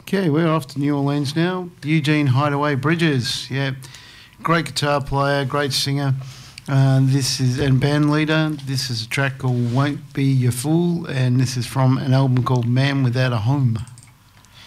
Okay, we're off to New Orleans now. Eugene Hideaway Bridges, yeah, great guitar player, great singer. And band leader. This is a track called "Won't Be Your Fool," and this is from an album called "Man Without a Home."